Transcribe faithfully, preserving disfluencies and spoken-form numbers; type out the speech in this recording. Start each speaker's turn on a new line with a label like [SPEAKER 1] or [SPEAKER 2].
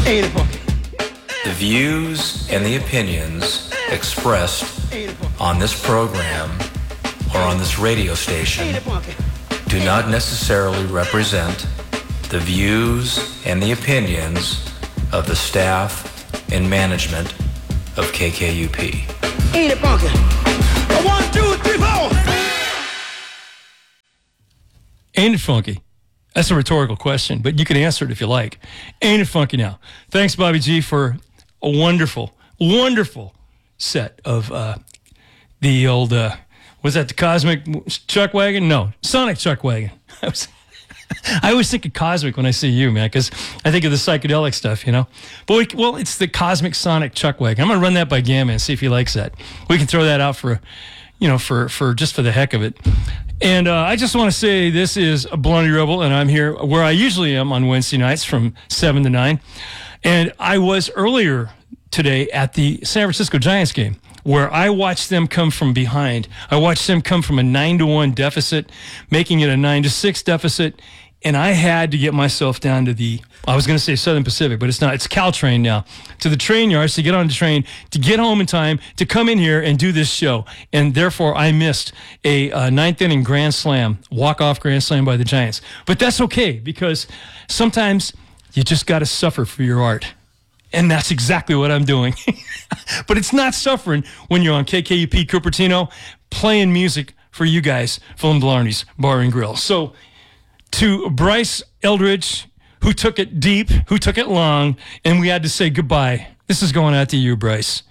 [SPEAKER 1] Ain't it funky?
[SPEAKER 2] The views and the opinions expressed on this program or on this radio station do not necessarily represent the views and the opinions of the staff and management of K K U P.
[SPEAKER 1] Ain't it funky? One, two, three, four.
[SPEAKER 3] Ain't it funky? That's a rhetorical question, but you can answer it if you like. Ain't it funky now? Thanks, Bobby G, for a wonderful, wonderful set of uh, the old, uh, was that the Cosmic Chuck Wagon? No, Sonic Chuck Wagon. I, was, I always think of Cosmic when I see you, man, because I think of the psychedelic stuff, you know? But, we, well, it's the Cosmic Sonic Chuck Wagon. I'm going to run that by Gamma and see if he likes that. We can throw that out for, you know, for, for just for the heck of it. And uh, I just want to say this is a Blondie Rebel, and I'm here where I usually am on Wednesday nights from seven to nine. And I was earlier today at the San Francisco Giants game where I watched them come from behind. I watched them come from a nine to one deficit, making it a nine to six deficit. And I had to get myself down to the, I was going to say Southern Pacific, but it's not. It's Caltrain now. To the train yards to get on the train, to get home in time, to come in here and do this show. And therefore, I missed a uh, ninth inning grand slam, walk-off grand slam by the Giants. But that's okay, because sometimes you just got to suffer for your art. And that's exactly what I'm doing. But it's not suffering when you're on K K U P Cupertino playing music for you guys from Blarney's Bar and Grill. So, to Bryce Eldridge, who took it deep, who took it long, and we had to say goodbye. This is going out to you, Bryce.